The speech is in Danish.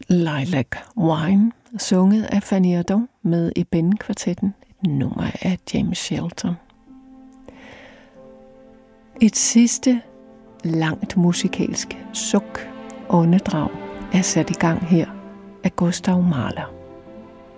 Lilac Wine, sunget af Fanny Ardant med Ebene-kvartetten, et nummer af James Shelton. Et sidste langt musikalsk suk åndedrag er sat i gang her af Gustav Mahler.